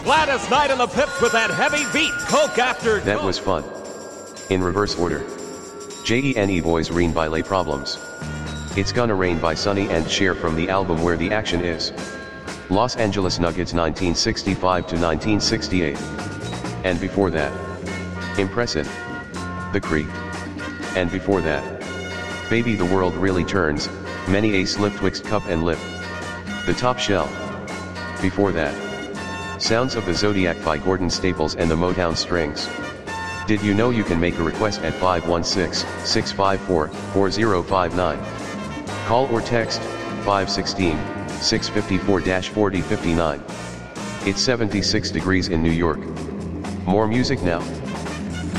Gladys Knight and the Pips with that heavy beat. Coke after Coke. That was fun. In reverse order. JENE Boys Rain by Les Problems. It's Gonna Rain by Sonny and Cher from the album Where the Action Is. Los Angeles Nuggets 1965 to 1968. And before that, Impressin. The Creek. And before that, Baby the World Really Turns, Many a Slip Twixt Cup and Lip. The Top Shelf. Before that, Sounds of the Zodiac by Gordon Staples and the Motown Strings. Did you know you can make a request at 516-654-4059? Call or text 516-654-4059. It's 76 degrees in New York. More music now.